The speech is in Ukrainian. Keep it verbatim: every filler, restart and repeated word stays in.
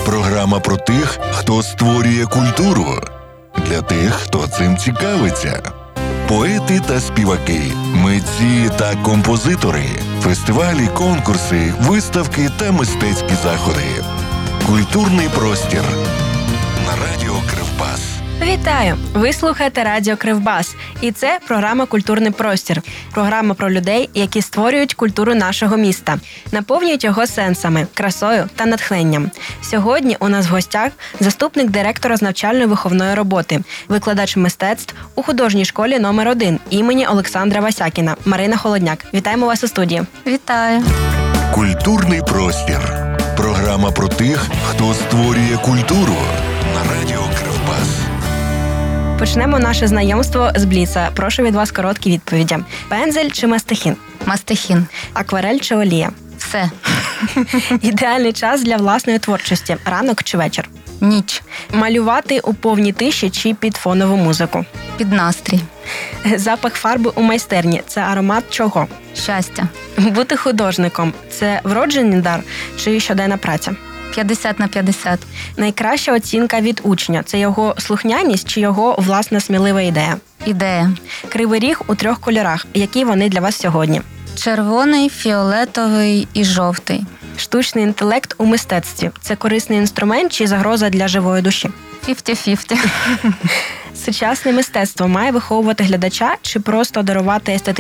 Програма про тих, хто створює культуру. Для тих, хто цим цікавиться. Поети та співаки, митці та композитори, фестивалі, конкурси, виставки та мистецькі заходи. Культурний простір на радіо Кривбас. Вітаю! Ви слухаєте Радіо Кривбас. І це програма «Культурний простір». Програма про людей, які створюють культуру нашого міста, наповнюють його сенсами, красою та натхненням. Сьогодні у нас в гостях заступник директора з навчально-виховної роботи, викладач мистецтв у художній школі номер один імені Олександра Васякіна Марина Холодняк. Вітаємо вас у студії. Вітаю! Культурний простір. Програма про тих, хто створює культуру на радіо Кривбас. Почнемо наше знайомство з бліца. Прошу від вас короткі відповіді. Пензель чи мастихін? Мастихін. Акварель чи олія? Все. Ідеальний час для власної творчості. Ранок чи вечір? Ніч. Малювати у повній тиші чи під фонову музику? Під настрій. Запах фарби у майстерні – це аромат чого? Щастя. Бути художником – це вроджений дар чи щоденна праця? п'ятдесят на п'ятдесят. Найкраща оцінка від учня – це його слухняність чи його власна смілива ідея? Ідея. Кривий Ріг у трьох кольорах. Які вони для вас сьогодні? Червоний, фіолетовий і жовтий. Штучний інтелект у мистецтві – це корисний інструмент чи загроза для живої душі? фіфті-фіфті. Сучасне мистецтво має виховувати глядача чи просто дарувати естетичні